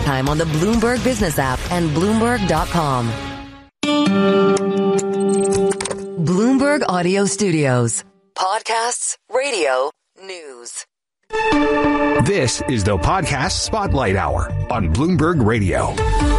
anytime on the Bloomberg Business app and Bloomberg.com. Bloomberg Audio Studios. Podcasts, radio, news. This is the Podcast Spotlight Hour on Bloomberg Radio.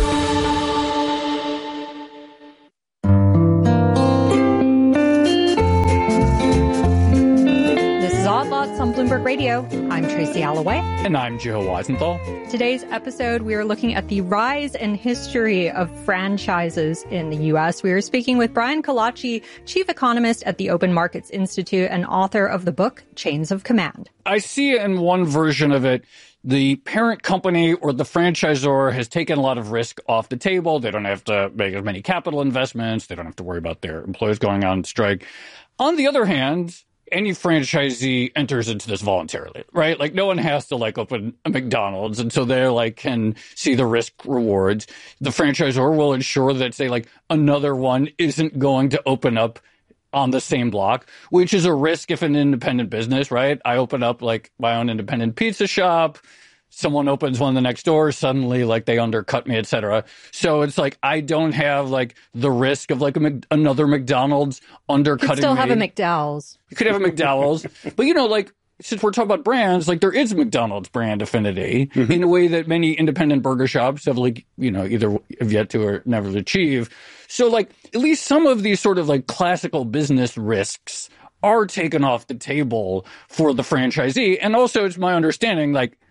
Odd Lots on Bloomberg Radio. I'm Tracy Alloway. And I'm Joe Weisenthal. Today's episode, we are looking at the rise and history of franchises in the U.S. We are speaking with Brian Kalachi, chief economist at the Open Markets Institute and author of the book, Chains of Command. I see in one version of it, the parent company or the franchisor has taken a lot of risk off the table. They don't have to make as many capital investments. They don't have to worry about their employees going on strike. On the other hand, any franchisee enters into this voluntarily, right? Like no one has to open a McDonald's, and so they can see the risk rewards. The franchisor will ensure that another one isn't going to open up on the same block, which is a risk if an independent business, right? I open up my own independent pizza shop. Someone opens one the next door, suddenly they undercut me, et cetera. So it's I don't have the risk of another McDonald's undercutting me. You still have a McDowell's. You could have a McDowell's. But since we're talking about brands, there is a McDonald's brand affinity in a way that many independent burger shops have either have yet to or never achieve. So at least some of these sort of classical business risks are taken off the table for the franchisee. And also it's my understanding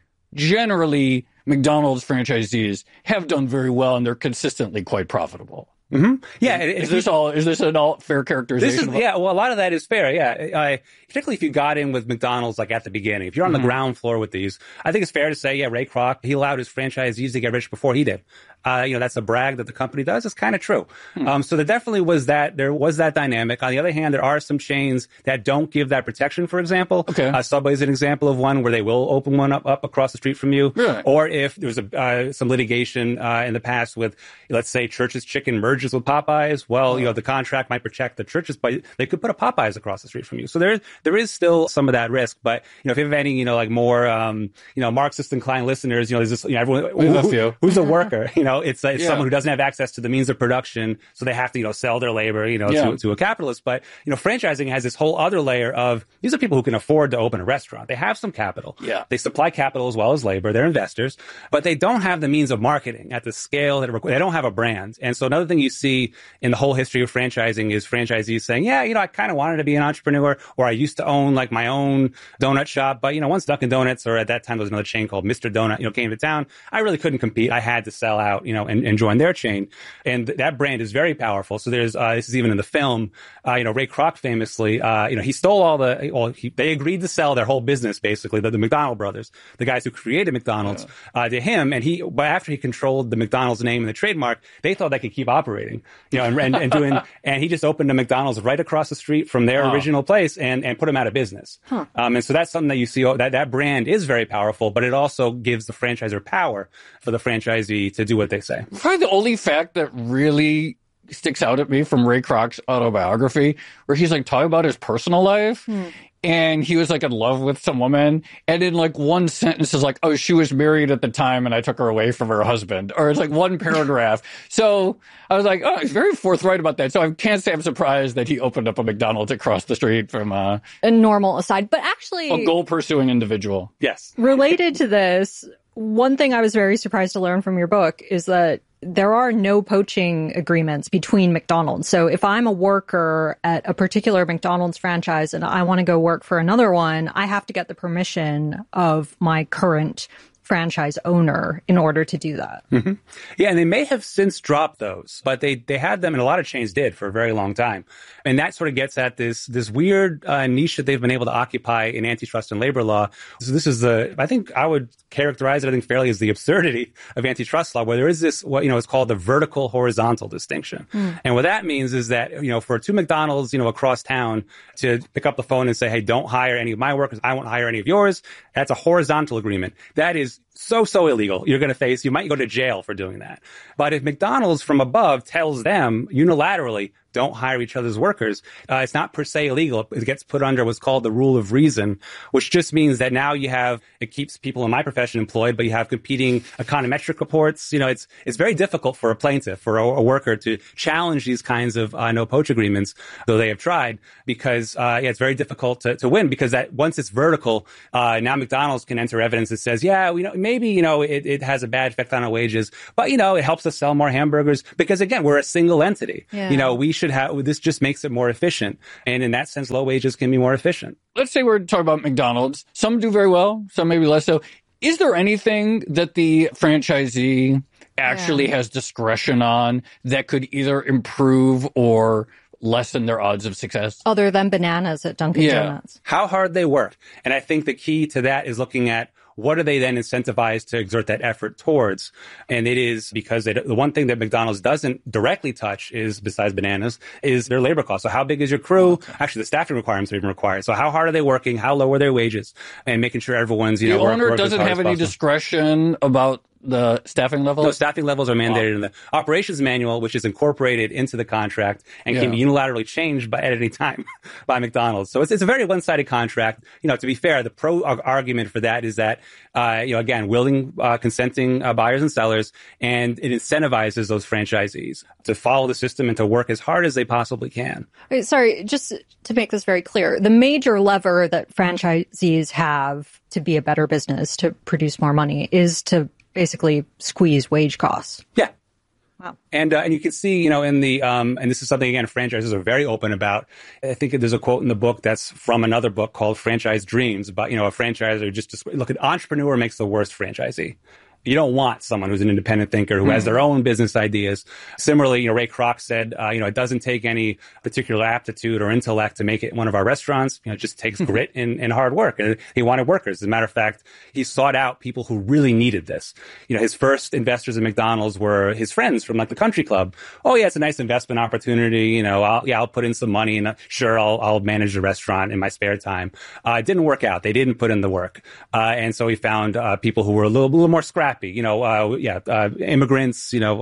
generally, McDonald's franchisees have done very well, and they're consistently quite profitable. Mm-hmm. Yeah. Is this an all fair characterization? Yeah. Well, a lot of that is fair. Yeah. Particularly if you got in with McDonald's at the beginning. If you're on the ground floor with these, I think it's fair to say, Ray Kroc, he allowed his franchisees to get rich before he did. That's a brag that the company does. It's kind of true. So there definitely was that. There was that dynamic. On the other hand, there are some chains that don't give that protection, for example. Okay. Subway is an example of one where they will open one up across the street from you. Really? Or if there was some litigation in the past with, let's say, Church's Chicken merges with Popeyes. Well, the contract might protect the Church's, but they could put a Popeyes across the street from you. So there is still some of that risk. But, if you have any, more, Marxist inclined listeners, there's this, everyone who's a worker, it's someone who doesn't have access to the means of production. So they have to, sell their labor, to a capitalist. But, franchising has this whole other layer of these are people who can afford to open a restaurant. They have some capital. Yeah. They supply capital as well as labor. They're investors, but they don't have the means of marketing at the scale that they don't have a brand. And so another thing you see in the whole history of franchising is franchisees saying, I kind of wanted to be an entrepreneur, or I used to own my own donut shop. But, once Dunkin' Donuts, or at that time there was another chain called Mr. Donut, came to town, I really couldn't compete. I had to sell out, and join their chain. And that brand is very powerful. So there's, this is even in the film, Ray Kroc famously, he stole they agreed to sell their whole business, basically, the McDonald brothers, the guys who created McDonald's, to him. And but after he controlled the McDonald's name and the trademark, they thought they could keep operating, and he just opened a McDonald's right across the street from their original place and put them out of business. And so that's something that you see, that brand is very powerful, but it also gives the franchisor power for the franchisee to do what they say. Probably the only fact that really sticks out at me from Ray Kroc's autobiography, where he's talking about his personal life. And he was in love with some woman. And in one sentence is oh, she was married at the time and I took her away from her husband. Or it's one paragraph. So I was oh, he's very forthright about that. So I can't say I'm surprised that he opened up a McDonald's across the street from a normal aside. But actually, a goal pursuing individual. Yes. Related to this, one thing I was very surprised to learn from your book is that there are no poaching agreements between McDonald's. So if I'm a worker at a particular McDonald's franchise and I want to go work for another one, I have to get the permission of my current franchise owner in order to do that. Mm-hmm. Yeah, and they may have since dropped those, but they had them, and a lot of chains did for a very long time. And that sort of gets at this weird niche that they've been able to occupy in antitrust and labor law. So this is I think I would characterize it, fairly as the absurdity of antitrust law, where there is this, it's called the vertical horizontal distinction. And what that means is that, for two McDonald's, across town to pick up the phone and say, hey, don't hire any of my workers, I won't hire any of yours, that's a horizontal agreement. That is so illegal. You might go to jail for doing that. But if McDonald's from above tells them unilaterally, don't hire each other's workers. It's not per se illegal. It gets put under what's called the rule of reason, which just means that now it keeps people in my profession employed, but you have competing econometric reports. It's very difficult for a plaintiff, for a worker to challenge these kinds of no-poach agreements, though they have tried, because it's very difficult to win, because that once it's vertical, now McDonald's can enter evidence that says, maybe it has a bad effect on our wages, but it helps us sell more hamburgers because, again, we're a single entity. Yeah. We should have, this just makes it more efficient. And in that sense, low wages can be more efficient. Let's say we're talking about McDonald's. Some do very well, some maybe less so. Is there anything that the franchisee actually has discretion on that could either improve or lessen their odds of success? Other than bananas at Dunkin' Donuts. How hard they work. And I think the key to that is looking at what are they then incentivized to exert that effort towards? And it is because the one thing that McDonald's doesn't directly touch is, besides bananas, is their labor costs. So how big is your crew? Okay. Actually, the staffing requirements are even required. So how hard are they working? How low are their wages? And making sure everyone's, the owner doesn't have any discretion about the staffing levels? No, staffing levels are mandated in the operations manual, which is incorporated into the contract and can be unilaterally changed at any time by McDonald's. So it's a very one-sided contract. To be fair, the pro argument for that is that, again, willing, consenting buyers and sellers, and it incentivizes those franchisees to follow the system and to work as hard as they possibly can. Sorry, just to make this very clear, the major lever that franchisees have to be a better business, to produce more money, is to basically squeeze wage costs. Yeah. Wow. And you can see, in the, and this is something, again, franchises are very open about. I think there's a quote in the book that's from another book called Franchise Dreams, about, a franchisor look, an entrepreneur makes the worst franchisee. You don't want someone who's an independent thinker who has their own business ideas. Similarly, Ray Kroc said, it doesn't take any particular aptitude or intellect to make it one of our restaurants. It just takes grit and hard work. And he wanted workers. As a matter of fact, he sought out people who really needed this. His first investors in McDonald's were his friends from the country club. Oh yeah, it's a nice investment opportunity. I'll put in some money and sure, I'll manage the restaurant in my spare time. It didn't work out. They didn't put in the work. And so he found people who were a little more scrappy. Immigrants, There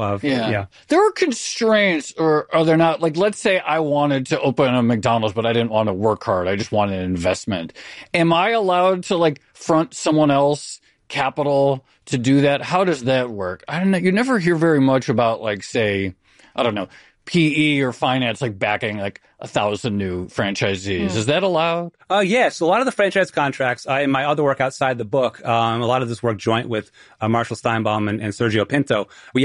are constraints, or are there not? Like, let's say I wanted to open a McDonald's, but I didn't want to work hard. I just wanted an investment. Am I allowed to, front someone else capital to do that? How does that work? I don't know. You never hear very much about, say, I don't know, PE or finance, backing 1,000 new franchisees. Is that allowed? Yes. A lot of the franchise contracts, in my other work outside the book, a lot of this work joint with Marshall Steinbaum and Sergio Pinto, we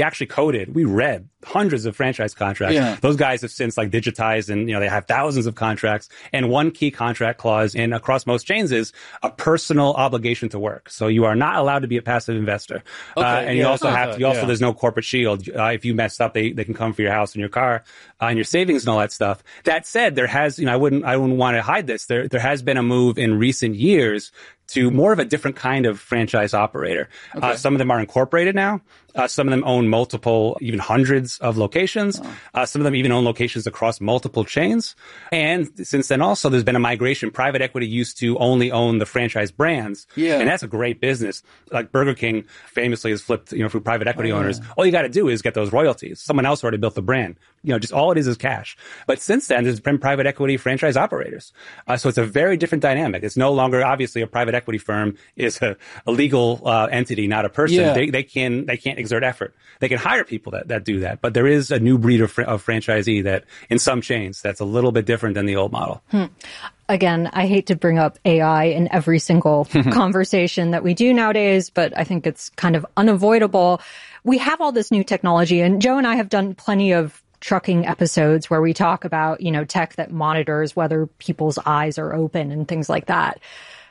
read hundreds of franchise contracts. Yeah. Those guys have since digitized and, they have thousands of contracts. And one key contract clause across most chains is a personal obligation to work. So you are not allowed to be a passive investor. Okay. And you also there's no corporate shield. If you mess up, they can come for your house and your car and your savings and all that stuff. That said, there has, I wouldn't want to hide this. There has been a move in recent years to more of a different kind of franchise operator. Okay. Some of them are incorporated now. Some of them own multiple, even hundreds of locations. Some of them even own locations across multiple chains. And since then also, there's been a migration. Private equity used to only own the franchise brands. Yeah. And that's a great business. Like Burger King famously has flipped, for private equity owners. All you got to do is get those royalties. Someone else already built the brand. Just all it is cash. But since then, there's been private equity franchise operators. So it's a very different dynamic. It's no longer, obviously, a private equity firm is a legal entity, not a person. Yeah. They can't exert effort. They can hire people that do that. But there is a new breed of franchisee that in some chains that's a little bit different than the old model. Again, I hate to bring up AI in every single conversation that we do nowadays, but I think it's kind of unavoidable. We have all this new technology, and Joe and I have done plenty of trucking episodes where we talk about, tech that monitors whether people's eyes are open and things like that.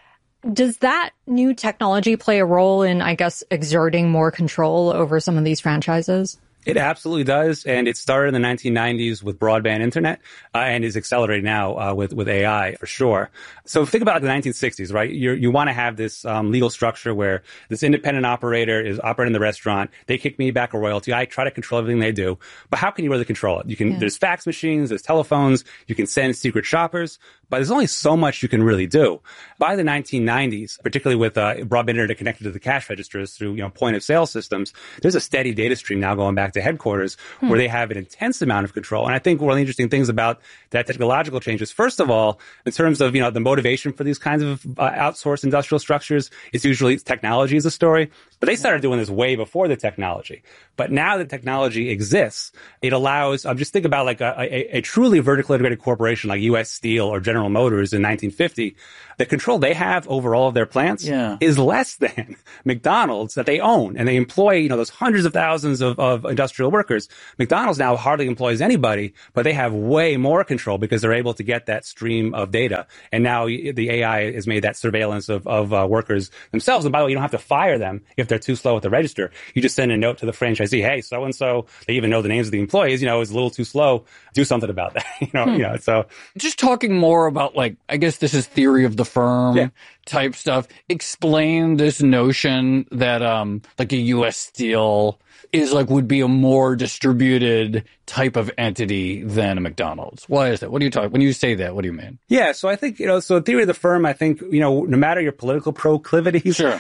Does that new technology play a role in, exerting more control over some of these franchises? It absolutely does, and it started in the 1990s with broadband internet, and is accelerating now with AI for sure. So think about the 1960s, right? You want to have this legal structure where this independent operator is operating the restaurant. They kick me back a royalty. I try to control everything they do, but how can you really control it? There's fax machines, there's telephones, you can send secret shoppers, but there's only so much you can really do. By the 1990s, particularly with broadband internet connected to the cash registers through, point of sale systems, there's a steady data stream now going back to headquarters where they have an intense amount of control. And I think one of the interesting things about that technological change is, first of all, in terms of, the motivation for these kinds of outsourced industrial structures, it's usually technology is a story. But they started doing this way before the technology. But now that technology exists, it allows, just think about like a truly vertically integrated corporation like U.S. Steel or General Motors in 1950. The control they have over all of their plants is less than McDonald's that they own. And they employ, those hundreds of thousands of industrial workers. McDonald's now hardly employs anybody, but they have way more control because they're able to get that stream of data. And now the AI has made that surveillance of workers themselves. And by the way, you don't have to fire them if they're too slow at the register. You just send a note to the franchisee, hey, so-and-so, they even know the names of the employees, is a little too slow. Do something about that, So just talking more about, I guess this is theory of the firm type stuff. Explain this notion that, a U.S. Steel is would be a more distributed type of entity than a McDonald's. Why is that? What do you talk when you say that? What do you mean? Yeah, so I think so theory of the firm. I think no matter your political proclivities, sure.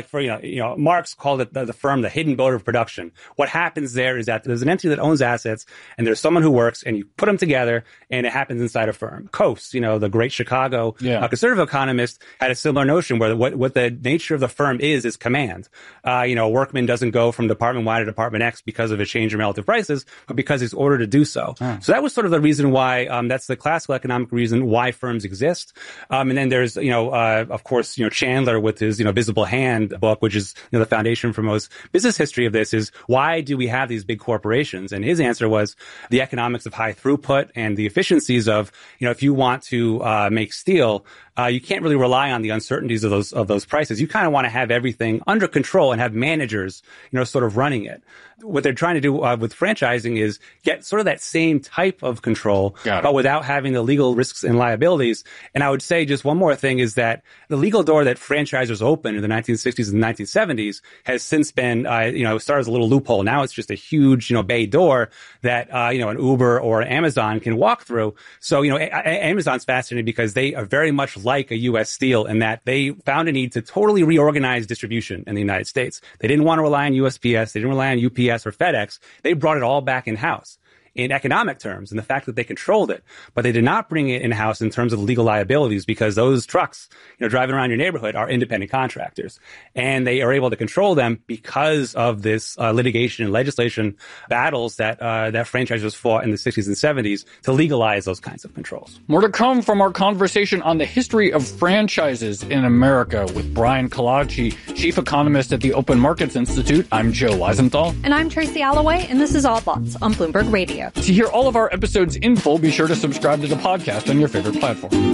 Marx called it the firm the hidden motor of production. What happens there is that there's an entity that owns assets, and there's someone who works, and you put them together, and it happens inside a firm. Coase, the great Chicago conservative economist, had a similar notion where what the nature of the firm is command. A workman doesn't go from department Y to department X because of a change in relative prices, but because he's ordered to do so. So that was sort of the reason why, that's the classical economic reason why firms exist. And then there's, of course, Chandler with his, Visible Hand book, which is, the foundation for most business history of this, is why do we have these big corporations? And his answer was the economics of high throughput and the efficiencies of, if you want to make steel, you can't really rely on the uncertainties of those prices. You kind of want to have everything under control and have managers, sort of running it. What they're trying to do with franchising is get sort of that same type of control, but without having the legal risks and liabilities. And I would say just one more thing is that the legal door that franchisers opened in the 1960s and 1970s has since been, started as a little loophole. Now it's just a huge, bay door that, an Uber or Amazon can walk through. So, Amazon's fascinating because they are very much like a U.S. Steel in that they found a need to totally reorganize distribution in the United States. They didn't want to rely on USPS. They didn't rely on UPS or FedEx. They brought it all back in-house in economic terms and the fact that they controlled it. But they did not bring it in-house in terms of legal liabilities because those trucks, driving around your neighborhood are independent contractors. And they are able to control them because of this litigation and legislation battles that franchisers fought in the 60s and 70s to legalize those kinds of controls. More to come from our conversation on the history of franchises in America with Brian Kalachy, chief economist at the Open Markets Institute. I'm Joe Weisenthal. And I'm Tracy Alloway, and this is Odd Lots on Bloomberg Radio. To hear all of our episodes in full, be sure to subscribe to the podcast on your favorite platform.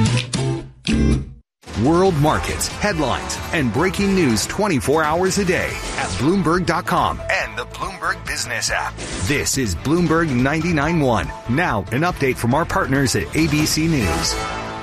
World markets, headlines, and breaking news 24 hours a day at Bloomberg.com and the Bloomberg Business app. This is Bloomberg 99.1. Now, an update from our partners at ABC News.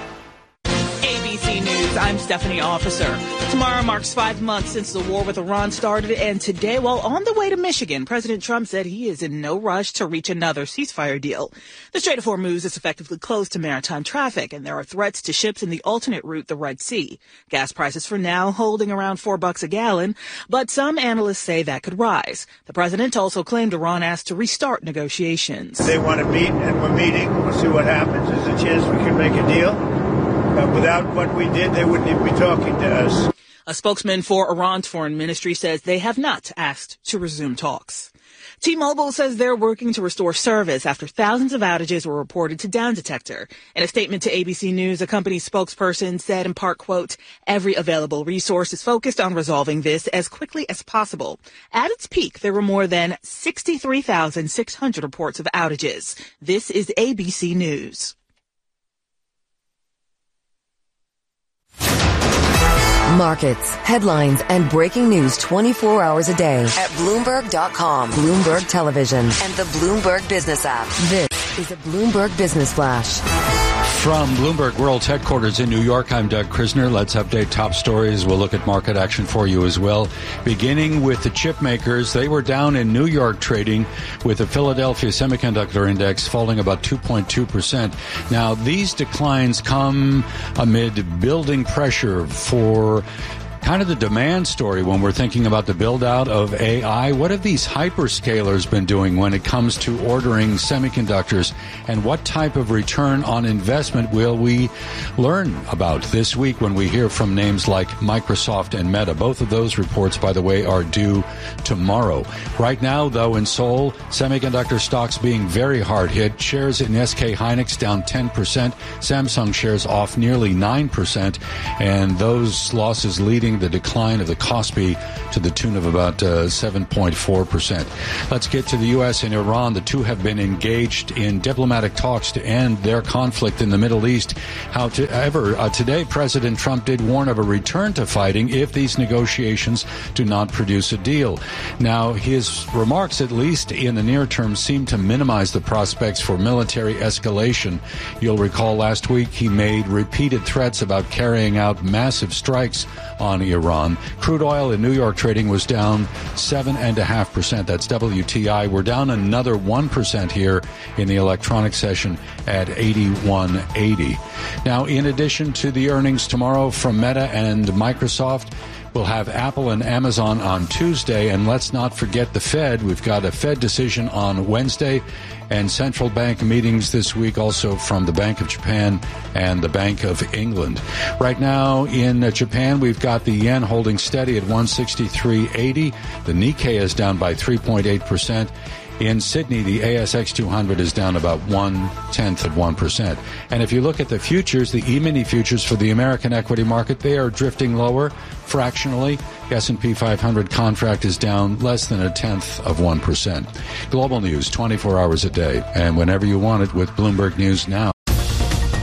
ABC News, I'm Stephanie Officer. Tomorrow marks 5 months since the war with Iran started, and today, while on the way to Michigan, President Trump said he is in no rush to reach another ceasefire deal. The Strait of Hormuz is effectively closed to maritime traffic, and there are threats to ships in the alternate route, the Red Sea. Gas prices for now holding around $4 a gallon, but some analysts say that could rise. The president also claimed Iran asked to restart negotiations. They want to meet, and we're meeting. We'll see what happens. There's a chance we can make a deal. Without what we did, they wouldn't even be talking to us. A spokesman for Iran's foreign ministry says they have not asked to resume talks. T-Mobile says they're working to restore service after thousands of outages were reported to Down Detector. In a statement to ABC News, a company spokesperson said in part, quote, every available resource is focused on resolving this as quickly as possible. At its peak, there were more than 63,600 reports of outages. This is ABC News. Markets, headlines, and breaking news 24 hours a day at Bloomberg.com, Bloomberg Television, and the Bloomberg Business app. This is a Bloomberg Business Flash. From Bloomberg World's headquarters in New York, I'm Doug Krisner. Let's update top stories. We'll look at market action for you as well. Beginning with the chip makers, they were down in New York trading with the Philadelphia Semiconductor Index falling about 2.2%. Now, these declines come amid building pressure for kind of the demand story when we're thinking about the build-out of AI. What have these hyperscalers been doing when it comes to ordering semiconductors, and what type of return on investment will we learn about this week when we hear from names like Microsoft and Meta? Both of those reports, by the way, are due tomorrow. Right now, though, in Seoul, semiconductor stocks being very hard hit. Shares in SK Hynix down 10%. Samsung shares off nearly 9%, and those losses leading the decline of the Kospi to the tune of about 7.4%. Let's get to the U.S. and Iran. The two have been engaged in diplomatic talks to end their conflict in the Middle East. However, today President Trump did warn of a return to fighting if these negotiations do not produce a deal. Now, his remarks, at least in the near term, seem to minimize the prospects for military escalation. You'll recall last week he made repeated threats about carrying out massive strikes on Iran. Crude oil in New York trading was down 7.5%. That's WTI. We're down another 1% here in the electronic session at 81.80. Now, in addition to the earnings tomorrow from Meta and Microsoft, we'll have Apple and Amazon on Tuesday, and let's not forget the Fed. We've got a Fed decision on Wednesday, and central bank meetings this week also from the Bank of Japan and the Bank of England. Right now in Japan, we've got the yen holding steady at 163.80. The Nikkei is down by 3.8%. In Sydney, the ASX 200 is down about 0.1%. And if you look at the futures, the E-mini futures for the American equity market, they are drifting lower fractionally. The S&P 500 contract is down less than 0.1%. Global news, 24 hours a day, and whenever you want it with Bloomberg News Now.